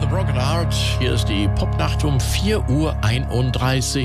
Broken Heart. Hier ist die Popnacht um 4:31 Uhr.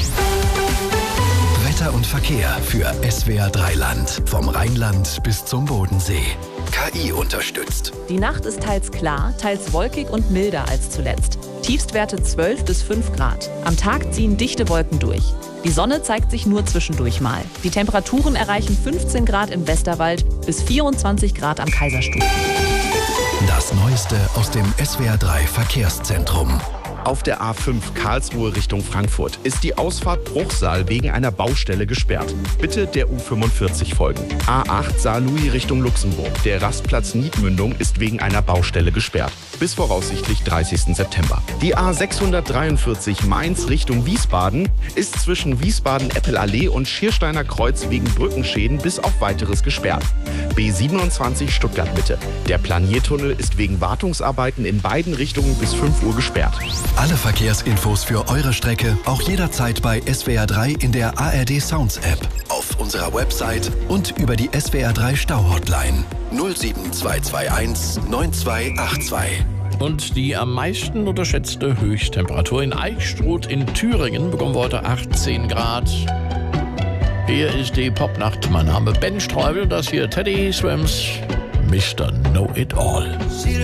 Wetter und Verkehr für SWR 3 Land. Vom Rheinland bis zum Bodensee. KI unterstützt. Die Nacht ist teils klar, teils wolkig und milder als zuletzt. Tiefstwerte 12 bis 5 Grad. Am Tag ziehen dichte Wolken durch. Die Sonne zeigt sich nur zwischendurch mal. Die Temperaturen erreichen 15 Grad im Westerwald bis 24 Grad am Kaiserstuhl. Das Neueste aus dem SWR 3 Verkehrszentrum. Auf der A5 Karlsruhe Richtung Frankfurt ist die Ausfahrt Bruchsal wegen einer Baustelle gesperrt. Bitte der U45 folgen. A8 Saarlouis Richtung Luxemburg. Der Rastplatz Niedmündung ist wegen einer Baustelle gesperrt. Bis voraussichtlich 30. September. Die A643 Mainz Richtung Wiesbaden ist zwischen Wiesbaden-Eppel-Allee und Schiersteiner Kreuz wegen Brückenschäden bis auf Weiteres gesperrt. B27 Stuttgart-Mitte. Der Planiertunnel ist wegen Wartungsarbeiten in beiden Richtungen bis 5 Uhr gesperrt. Alle Verkehrsinfos für eure Strecke auch jederzeit bei SWR 3 in der ARD Sounds App, auf unserer Website und über die SWR 3 Stau-Hotline 07221 9282. Und die am meisten unterschätzte Höchsttemperatur in Eichstruth in Thüringen bekommen wir heute 18 Grad. Hier ist die Popnacht. Mein Name Ben Streubel, das hier Teddy Swims, Mr. Know It All.